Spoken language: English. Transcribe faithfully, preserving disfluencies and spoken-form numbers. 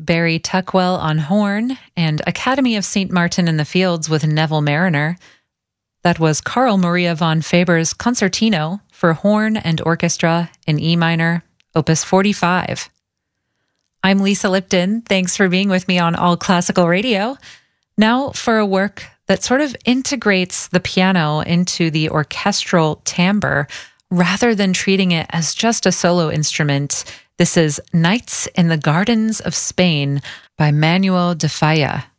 Barry Tuckwell on horn, and Academy of Saint Martin in the Fields with Neville Mariner. That was Carl Maria von Faber's Concertino for horn and orchestra in E minor, opus forty-five. I'm Lisa Lipton. Thanks for being with me on All Classical Radio. Now for a work that sort of integrates the piano into the orchestral timbre rather than treating it as just a solo instrument. This is Nights in the Gardens of Spain by Manuel de Falla.